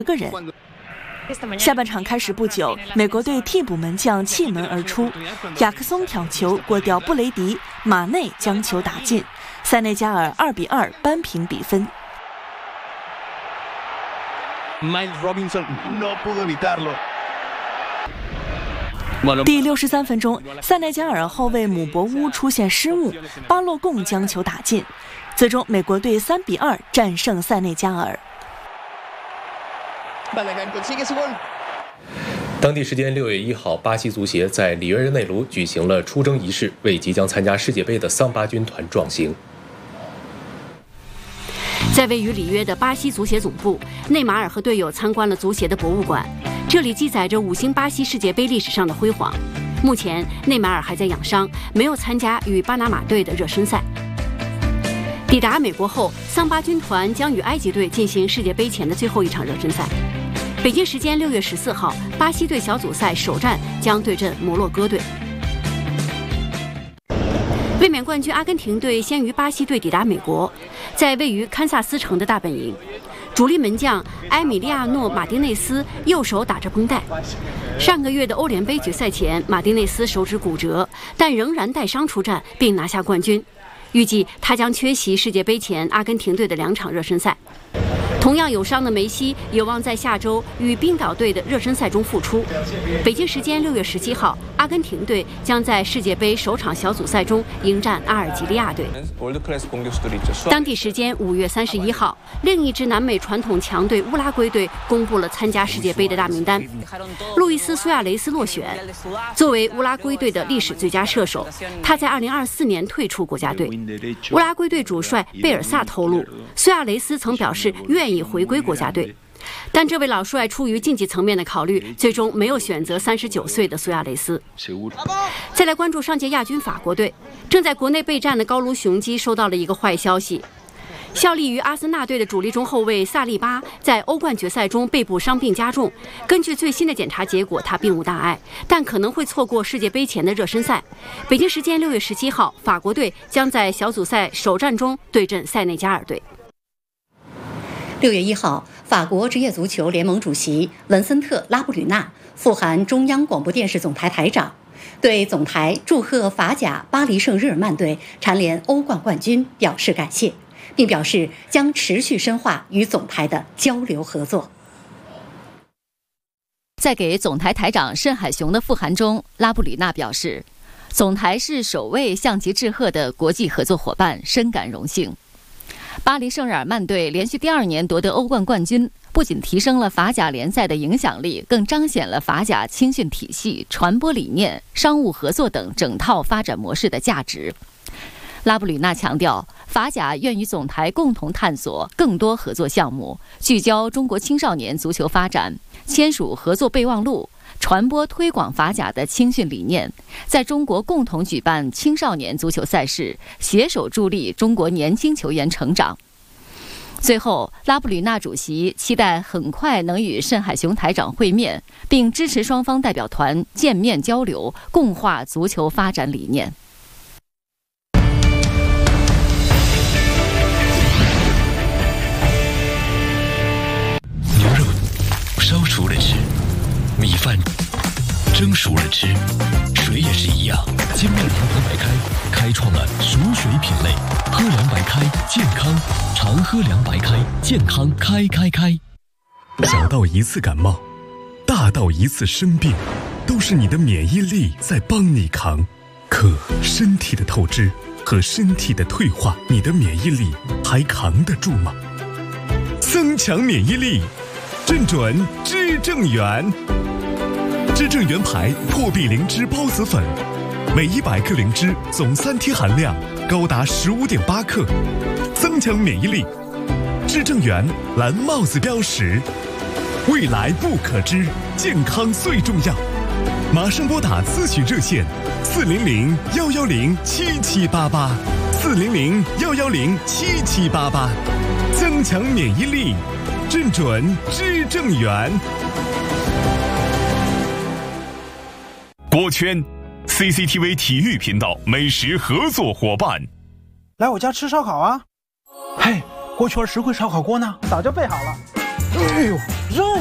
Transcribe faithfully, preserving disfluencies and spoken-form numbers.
个人。下半场开始不久，美国队替补门将弃门而出，雅克松挑球过掉布雷迪，马内将球打进，塞内加尔二比二扳平比分。 Miles Robinson no pudo evitarlo。 第六十三分钟，塞内加尔后卫姆博乌出现失误，巴洛贡将球打进，最终美国队三比二战胜塞内加尔。 当地时间六月一号，巴西足协在里约热内卢举行了出征仪式，为即将参加世界杯的桑巴军团壮行。 在位于里约的巴西足协总部，内马尔和队友参观了足协的博物馆，这里记载着五星巴西世界杯历史上的辉煌。目前，内马尔还在养伤，没有参加与巴拿马队的热身赛。抵达美国后，桑巴军团将与埃及队进行世界杯前的最后一场热身赛。北京时间六月十四号，巴西队小组赛首战将对阵摩洛哥队。卫冕冠军阿根廷队先于巴西队抵达美国，在位于堪萨斯城的大本营，主力门将埃米利亚诺·马丁内斯右手打着绷带。上个月的欧联杯决赛前，马丁内斯手指骨折，但仍然带伤出战，并拿下冠军。预计他将缺席世界杯前阿根廷队的两场热身赛。同样有伤的梅西有望在下周与冰岛队的热身赛中复出。北京时间六月十七号，阿根廷队将在世界杯首场小组赛中迎战阿尔及利亚队。当地时间五月三十一号，另一支南美传统强队乌拉圭队公布了参加世界杯的大名单，路易斯·苏亚雷斯落选。作为乌拉圭队的历史最佳射手，他在二零二四年退出国家队。乌拉圭队主帅贝尔萨透露，苏亚雷斯曾表示愿意回归国家队，但这位老帅出于竞技层面的考虑，最终没有选择三十九岁的苏亚雷斯。再来关注上届亚军法国队，正在国内备战的高卢雄鸡收到了一个坏消息。效力于阿森纳队的主力中后卫萨利巴在欧冠决赛中背部伤病加重，根据最新的检查结果，他并无大碍，但可能会错过世界杯前的热身赛。北京时间六月十七号，法国队将在小组赛首战中对阵塞内加尔队。 六月一号，法国职业足球联盟主席文森特·拉布吕纳复函中央广播电视总台台长，对总台祝贺法甲巴黎圣日耳曼队蝉联欧冠冠军表示感谢，并表示将持续深化与总台的交流合作。 在给总台台长申海雄的复函中，拉布吕纳表示，总台是首位向其致贺的国际合作伙伴，深感荣幸。巴黎圣日耳曼队连续第二年夺得欧冠冠军，不仅提升了法甲联赛的影响力，更彰显了法甲青训体系、传播理念、商务合作等整套发展模式的价值。拉布吕纳强调，法甲愿与总台共同探索更多合作项目，聚焦中国青少年足球发展，签署合作备忘录，传播推广法甲的青训理念，在中国共同举办青少年足球赛事，携手助力中国年轻球员成长。最后，拉布吕纳主席期待很快能与申海雄台长会面，并支持双方代表团见面交流，共话足球发展理念。 牛肉烧熟了吃，米饭蒸熟了吃，水也是一样。金麦阳光白开开创了熟水品类，喝凉白开健康，常喝凉白开健康开开开。小到一次感冒，大到一次生病，都是你的免疫力在帮你扛。可身体的透支和身体的退化，你的免疫力还扛得住吗？增强免疫力，正准知正元。知正元牌破壁灵芝孢子粉，每一百克灵芝总三天含量高达十五点八克，增强免疫力。知正元蓝帽子标识，未来不可知，健康最重要。马上拨打咨询热线四零零幺幺零七七八八，四零零幺幺零七七八八，增强免疫力，正准知正元。 锅圈 C C T V 体育频道美食合作伙伴， 来我家吃烧烤啊！ 嘿，锅圈实惠烧烤锅呢？ 早就备好了。 哎呦，肉。